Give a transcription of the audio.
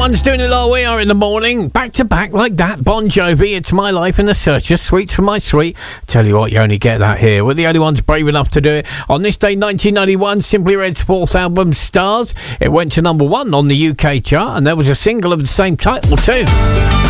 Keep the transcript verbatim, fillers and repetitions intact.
one's doing it like we are in the morning. Back to back like that. Bon Jovi, It's My Life in the Searchers. Sweets for My Sweet. Tell you what, you only get that here. We're the only ones brave enough to do it. On this day, nineteen ninety-one, Simply Red's fourth album, Stars. It went to number one on the U K chart, and there was a single of the same title too.